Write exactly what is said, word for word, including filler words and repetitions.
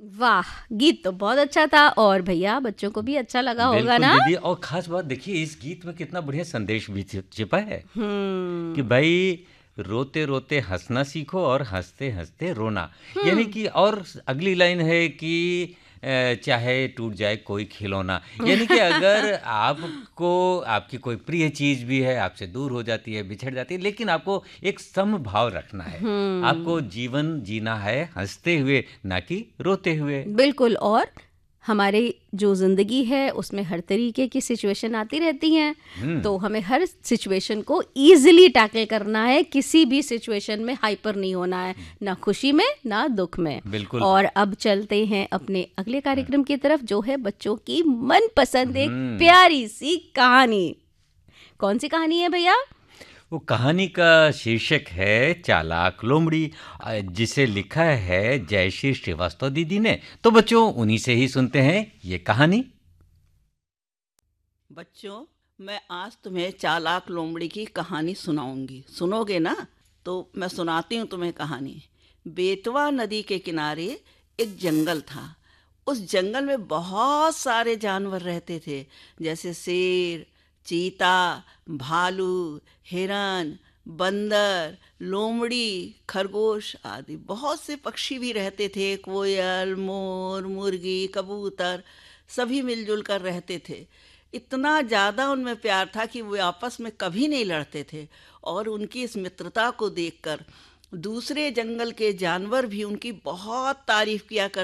वाह, गीत तो बहुत अच्छा था और भैया बच्चों को भी अच्छा लगा होगा बिल्कुल ना? दीदी, और खास बात देखिए इस गीत में कितना बढ़िया संदेश भी छि- छिपा है कि हम्म। भाई रोते रोते हंसना सीखो और हंसते हंसते रोना। यानी हम्म। कि और अगली लाइन है कि अ, चाहे टूट जाए कोई खिलौना। यानी कि अगर आपको आपकी कोई प्रिय चीज भी है, आपसे दूर हो जाती है, बिछड़ जाती है, लेकिन आपको एक समभाव रखना है। आपको हम्म। जीवन जीना है हंसते हुए, ना कि रोते हुए। बिल्कुल। और हमारी जो ज़िंदगी है उसमें हर तरीके की सिचुएशन आती रहती हैं, हम्म। तो हमें हर सिचुएशन को इजीली टैकल करना है। किसी भी सिचुएशन में हाइपर नहीं होना है, ना खुशी में ना दुख में। बिल्कुल। और अब चलते हैं अपने अगले कार्यक्रम की तरफ, जो है बच्चों की मनपसंद एक हम्म। प्यारी सी कहानी। कौन सी कहानी है भैया? वो कहानी का शीर्षक है चालाक लोमड़ी, अ, जिसे लिखा है जयश्री श्रीवास्तव दीदी ने। तो बच्चों उन्हीं से ही सुनते हैं ये कहानी। बच्चों, मैं आज तुम्हें चालाक लोमड़ी की कहानी सुनाऊंगी। सुनोगे ना? तो मैं सुनाती हूँ तुम्हें कहानी। बेतवा नदी के किनारे एक जंगल था। उस जंगल में बहुत सारे जानवर रहते थे, जैसे शेर, चीता, भालू, हिरन, बंदर, लोमड़ी, खरगोश आदि। बहुत से पक्षी भी रहते थे, कोयल, मोर, मुर्गी, कबूतर, सभी मिलजुल कर रहते थे। इतना ज़्यादा उनमें प्यार था कि वे आपस में कभी नहीं लड़ते थे। और उनकी इस मित्रता को देखकर दूसरे जंगल के जानवर भी उनकी बहुत तारीफ किया करते